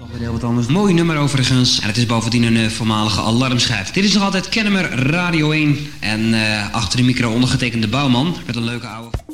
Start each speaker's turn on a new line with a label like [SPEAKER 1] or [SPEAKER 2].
[SPEAKER 1] Toch weer heel wat anders. Mooi nummer overigens. En het is bovendien een voormalige alarmschijf. Dit is nog altijd Kennemer Radio 1. En achter de micro ondergetekende Bouwman. Met een leuke oude...